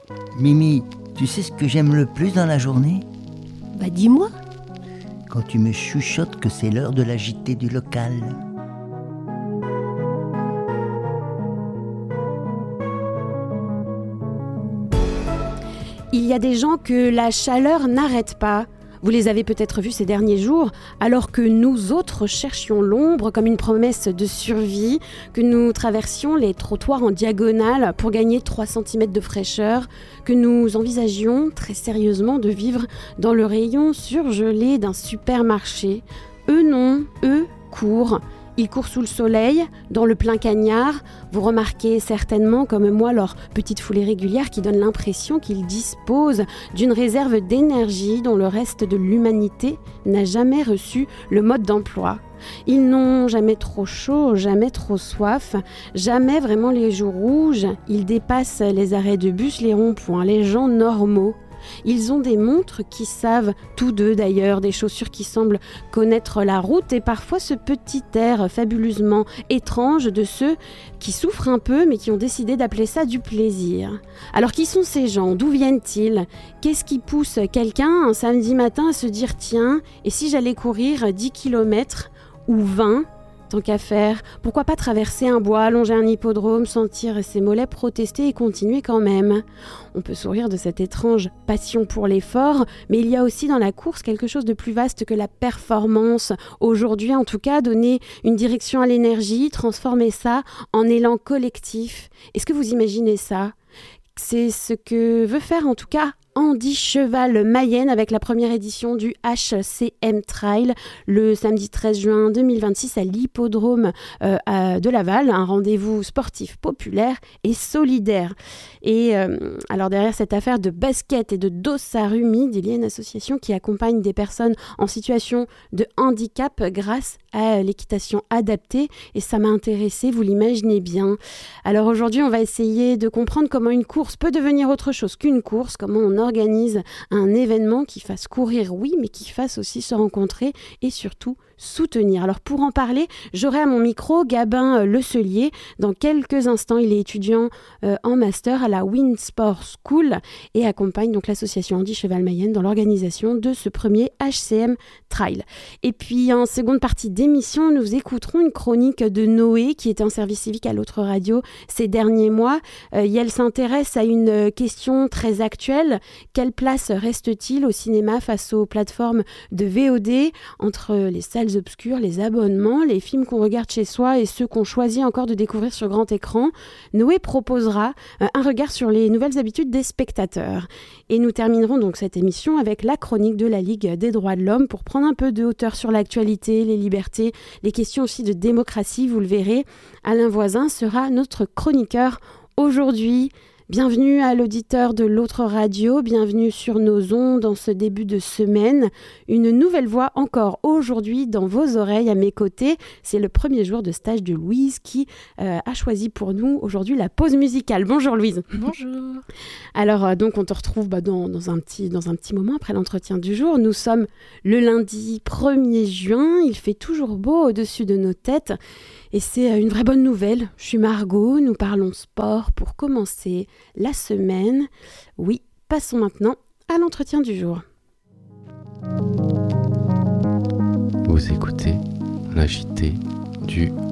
Mimi, tu sais ce que j'aime le plus dans la journée ? Bah dis-moi. Quand tu me chuchotes que c'est l'heure de la JT du local. Il y a des gens que la chaleur n'arrête pas. Vous les avez peut-être vus ces derniers jours, alors que nous autres cherchions l'ombre comme une promesse de survie, que nous traversions les trottoirs en diagonale pour gagner 3 cm de fraîcheur, que nous envisagions très sérieusement de vivre dans le rayon surgelé d'un supermarché. Eux non, eux courent. Ils courent sous le soleil, dans le plein cagnard. Vous remarquez certainement, comme moi, leur petite foulée régulière qui donne l'impression qu'ils disposent d'une réserve d'énergie dont le reste de l'humanité n'a jamais reçu le mode d'emploi. Ils n'ont jamais trop chaud, jamais trop soif, jamais vraiment les joues rouges. Ils dépassent les arrêts de bus, les ronds-points, les gens normaux. Ils ont des montres qui savent, tous deux d'ailleurs, des chaussures qui semblent connaître la route et parfois ce petit air fabuleusement étrange de ceux qui souffrent un peu mais qui ont décidé d'appeler ça du plaisir. Alors qui sont ces gens ? D'où viennent-ils ? Qu'est-ce qui pousse quelqu'un un samedi matin à se dire « Tiens, et si j'allais courir 10 km ou 20 ? Tant qu'à faire, pourquoi pas traverser un bois, longer un hippodrome, sentir ses mollets protester et continuer quand même ? On peut sourire de cette étrange passion pour l'effort, mais il y a aussi dans la course quelque chose de plus vaste que la performance. Aujourd'hui, en tout cas, donner une direction à l'énergie, transformer ça en élan collectif. Est-ce que vous imaginez ça ? C'est ce que veut faire en tout cas Andy Cheval-Mayenne avec la première édition du HCM Trail le samedi 13 juin 2026 à l'hippodrome de Laval, un rendez-vous sportif populaire et solidaire. Et alors derrière cette affaire de basket et de dossard humide, il y a une association qui accompagne des personnes en situation de handicap grâce à l'équitation adaptée et ça m'a intéressée, vous l'imaginez bien. Alors aujourd'hui on va essayer de comprendre comment une course peut devenir autre chose qu'une course, comment on organise un événement qui fasse courir, oui, mais qui fasse aussi se rencontrer et surtout soutenir. Alors pour en parler, j'aurai à mon micro Gabin Lecelier. Dans quelques instants, il est étudiant en master à la Winsport School et accompagne donc l'association Andy Cheval-Mayenne dans l'organisation de ce premier HCM Trail. Et puis en seconde partie d'émission, nous écouterons une chronique de Noé qui était en service civique à l'autre radio ces derniers mois. Elle s'intéresse à une question très actuelle. Quelle place reste-t-il au cinéma face aux plateformes de VOD entre les salles obscures, les abonnements, les films qu'on regarde chez soi et ceux qu'on choisit encore de découvrir sur grand écran? Noé proposera un regard sur les nouvelles habitudes des spectateurs. Et nous terminerons donc cette émission avec la chronique de la Ligue des droits de l'homme pour prendre un peu de hauteur sur l'actualité, les libertés, les questions aussi de démocratie, vous le verrez. Alain Voisin sera notre chroniqueur aujourd'hui. Bienvenue à l'auditeur de l'autre radio, bienvenue sur nos ondes en ce début de semaine. Une nouvelle voix encore aujourd'hui dans vos oreilles à mes côtés. C'est le premier jour de stage de Louise qui a choisi pour nous aujourd'hui la pause musicale. Bonjour Louise. Bonjour. Alors donc on te retrouve dans un petit moment après l'entretien du jour. Nous sommes le lundi 1er juin, il fait toujours beau au-dessus de nos têtes. Et c'est une vraie bonne nouvelle. Je suis Margot, nous parlons sport pour commencer la semaine. Oui, passons maintenant à l'entretien du jour. Vous écoutez la JT du